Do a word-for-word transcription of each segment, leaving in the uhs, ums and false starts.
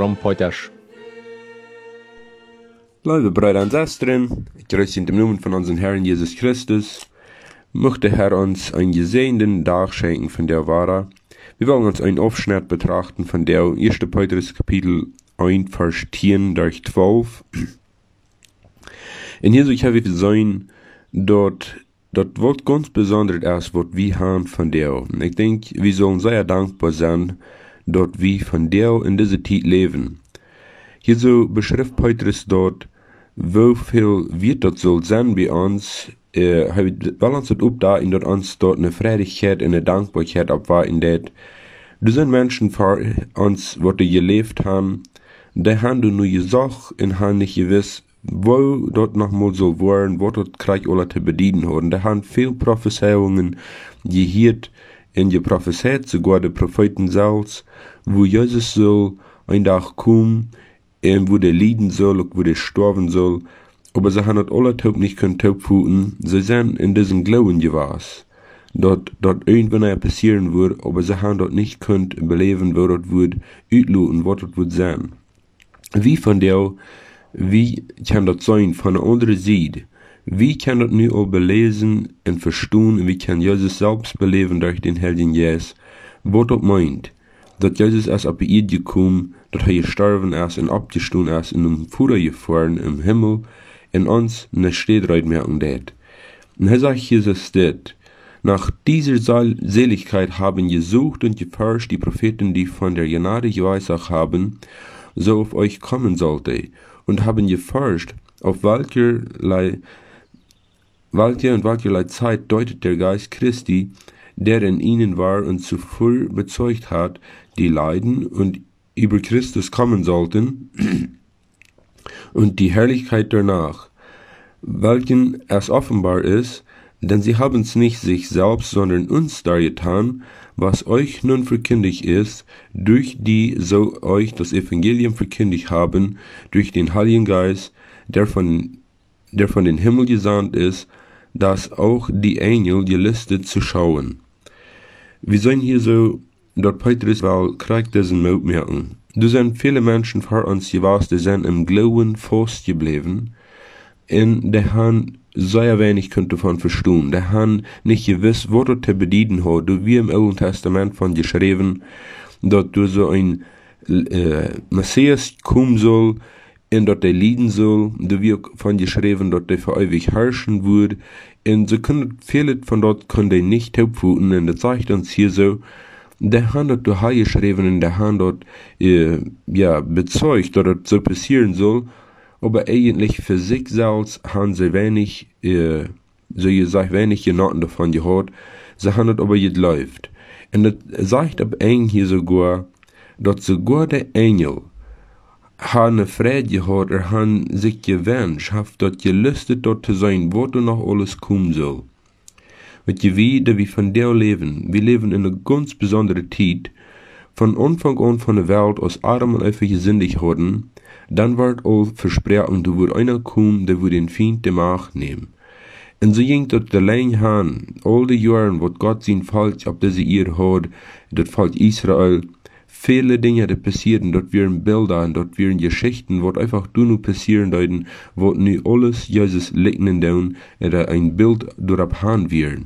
Bram Poitasch. Liebe Brüder und Schwestern, ich grüße in dem Namen von unserem Herrn Jesus Christus. Möchte der Herr uns einen gesegneten Tag schenken von der Wara. Wir wollen uns einen Aufschnitt betrachten von der ersten Petrus Kapitel eins, Vers zehn durch zwölf. Und hier soll ich habe sein, dort, dort wird ganz besonders erst, was wir haben von der. Und ich denke, wir sollen sehr dankbar sein, dort wir von der in dieser Zeit leben. Hier so beschreibt Petrus dort, wie viel wird dort soll sein bei uns, äh, weil uns das obdaten, dort uns dort eine Freudigkeit, eine Dankbarkeit abwarten, dat. Du sind Menschen vor uns, die die gelebt haben, die haben du nur gesagt und haben nicht gewiss, wo dort nochmal so waren, wo dort Krieg alle zu bedienen haben. Die haben viel Prophezeiungen gehört, in die Prophezeit, sogar die Propheten selbst, wo Jesus soll ein Tag kommen, und wo der leiden soll, wo der sterben soll, aber sie haben das alle Taub nicht können taubfuten, sie sind in diesem Glauben gewesen, dort, dort irgendwann ja passieren wird, aber sie haben dort nicht können beleben, wo dort wird, uitloten, wo dort wird sein. Wie von der, wie kann das sein, von der anderen Seite, wie kann das nu all belesen und verstehen, wie kann Jesus selbst beleben durch den Heiligen Geist, was das meint, dass Jesus erst auf die Erde gekommen, dass er gestorben ist und abgestanden ist in einem Futter gefahren im Himmel, in uns ne Stedreit merken dat. Und er sagt Jesus dat, nach dieser Seligkeit haben gesucht und geforscht die Propheten, die von der Gnade geweissagt haben, so auf euch kommen sollte, und haben geforscht, auf welcherlei, welche und welcherlei Zeit deutet der Geist Christi, der in ihnen war und zuvor bezeugt hat, die leiden und über Christus kommen sollten, und die Herrlichkeit danach, welchen es offenbar ist, denn sie haben es nicht sich selbst, sondern uns dargetan, was euch nun verkündigt ist, durch die so euch das Evangelium verkündigt haben, durch den Heiligen Geist, der von, der von den Himmel gesandt ist, dass auch die Engel gelistet zu schauen. Wir sehen hier so, dort Petrus will kriegt diesen Mut merken. Du sind viele Menschen vor uns gewesen, die sind im Glauben fest geblieben, und die haben sehr wenig konnte von verstehen. Die haben nicht gewiss, wo dort zu bedienen hat. Du wie im Alten Testament von geschrieben, dort du so ein äh, Messias kommen soll, und dort der leiden soll, du wie von geschrieben, dort der für ewig herrschen wird, und so können viele von dort können die nicht taubfuten, und das zeigt uns hier so, der haben dort du geschrieben, und der haben dort äh, ja bezeugt, dass das so passieren soll, aber eigentlich für sich selbst haben sie wenig, äh, so gesagt, wenig Genoten davon gehört, sie haben das aber geglaubt. Und das sagt ab eng hier sogar, dass sogar der Engel haben eine Freude gehabt, er haben sich gewünscht, hat dort gelüstet, dort zu sein, wo du noch alles kommen soll. Weet je wie, dat wir von der leben, wir leben in einer ganz besonderen Zeit, von Anfang an von der Welt, als Adam und Eva gesündigt hatten, dann wird all versprochen, da wird einer kommen, der wird den Feind der Macht nehmen. Und so ging dort allein han, all die Jahre, wo Gott sein Volk auf diese Erde hat, das Volk Israel, viele Dinge, die passieren, dort werden Bilder, und dort werden Geschichten, wo einfach du nur passieren deuten, wo nu alles Jesus liegen down, oder ein Bild dort haben werden.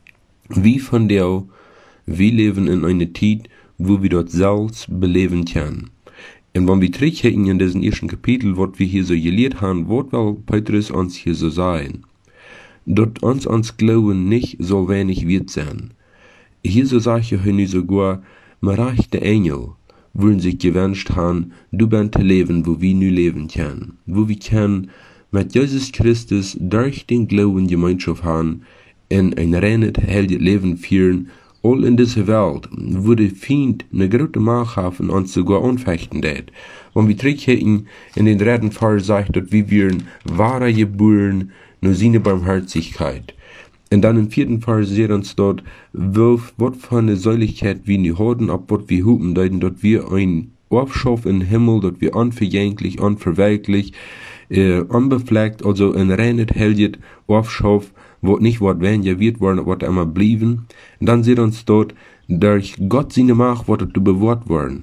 Wie von der, wir leben in einer Zeit, wo wir dort selbst beleben können. Und wenn wir zurückgehen in diesen ersten Kapitel, was wir hier so gelehrt haben, wird weil Petrus uns hier so sagen, dort uns ans Glauben nicht so wenig wird sein. Hier so sagt er heute sogar, Marach der Engel würden sich gewünscht haben, du bist zu leben, wo wir nu leben können, wo wir können mit Jesus Christus durch den Glauben Gemeinschaft haben, in ein reines, heiliges Leben führen, all in dieser Welt, wo der Feind eine große Macht hat und uns sogar anfechten wird. Wenn wir zurückgehen in den dritten Vers sagt, dass wir werden wahre geboren, nur seine Barmherzigkeit. Und dann im vierten Vers sieht uns dort, was für eine Säuligkeit wir nicht haben, ab was wir hupen, dort wir ein Aufschaff im Himmel, dort wir unvergänglich, unverwelklich, äh, unbefleckt, also ein reines, heiliges Aufschaff, wo nicht wat wenn ja wird worden, wat immer blieben. Und dann sieht uns dort, durch Gott seine Macht wird du bewahrt worden.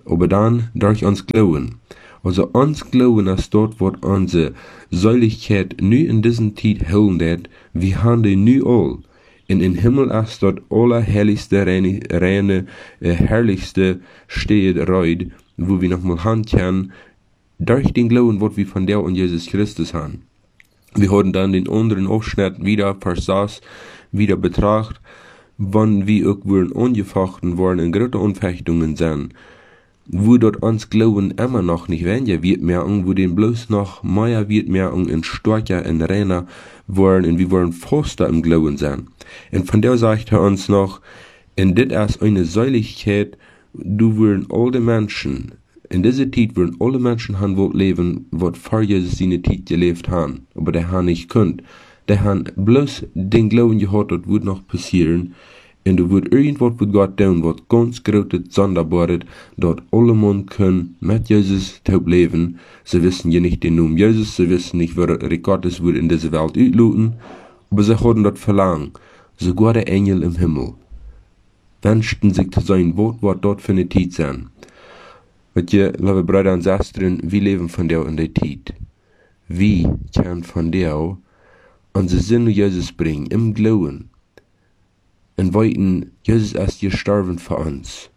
aber dann durch uns glauben. Also uns glauben, als dort wird unsere Säuligkeit nu in diesen Zeit hellen wird, wir haben die nu all. Und im Himmel ist dort allerherrlichste, reine, reine äh, herrlichste steht reut, wo wir nochmal haben können, durch den Glauben, was wir von der und Jesus Christus haben. Wir haben dann den anderen Ausschnitt wieder versagt, wieder betrachtet, wann wir auch wurden angefochten worden in große Anfechtungen sind, wo dort uns Glauben immer noch nicht weniger wird merken, wo den bloß noch mehr wird merken, in stärker, in reiner worden, und wir wollen faster im Glauben sein. Und von der sagt er uns noch, in dit ist eine Säuligkeit, du würden alle Menschen, in dieser Zeit würden alle Menschen haben wollt leben, was vor Jesus seine Zeit gelebt haben, aber der haben nicht könnt. Der haben bloß den Glauben gehabt, das wird noch passieren, und du wird irgendwas mit Gott tun, was ganz großes, sonderbares, dort alle Mann können mit Jesus taub leben. Sie wissen ja nicht den Namen Jesus, sie wissen nicht, wer Rekord ist, wird in dieser Welt ausluten, aber sie haben dort verlangen, sogar der Engel im Himmel wünschten sich zu sein, was wird dort für eine Zeit sein. Mit ihr, liebe Brüder und Schwestern, wir leben von der in der Zeit. Wie kann von der unsere Sinn Jesus bringen, im Glauben, und weiten, Jesus ist gestorben für uns.